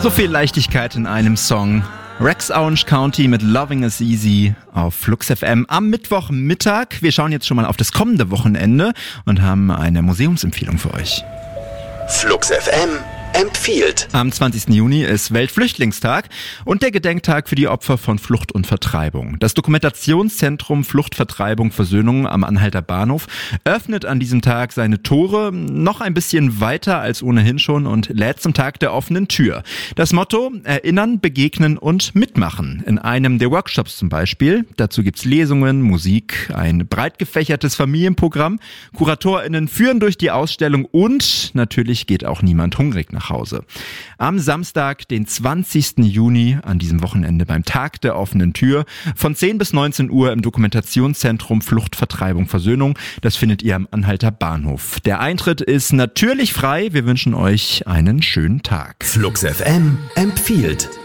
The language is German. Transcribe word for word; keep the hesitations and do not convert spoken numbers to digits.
So viel Leichtigkeit in einem Song. Rex Orange County mit Loving Is Easy auf Flux F M am Mittwochmittag. Wir schauen jetzt schon mal auf das kommende Wochenende und haben eine Museumsempfehlung für euch. Flux F M empfiehlt. Am zwanzigsten Juni ist Weltflüchtlingstag und der Gedenktag für die Opfer von Flucht und Vertreibung. Das Dokumentationszentrum Flucht, Vertreibung, Versöhnung am Anhalter Bahnhof öffnet an diesem Tag seine Tore noch ein bisschen weiter als ohnehin schon und lädt zum Tag der offenen Tür. Das Motto: Erinnern, begegnen und mitmachen. In einem der Workshops zum Beispiel. Dazu gibt's Lesungen, Musik, ein breit gefächertes Familienprogramm. KuratorInnen führen durch die Ausstellung und natürlich geht auch niemand hungrig nach Hause. Am Samstag, den zwanzigsten Juni, an diesem Wochenende beim Tag der offenen Tür, von zehn bis neunzehn Uhr im Dokumentationszentrum Flucht, Vertreibung, Versöhnung. Das findet ihr am Anhalter Bahnhof. Der Eintritt ist natürlich frei. Wir wünschen euch einen schönen Tag. Flux F M empfiehlt.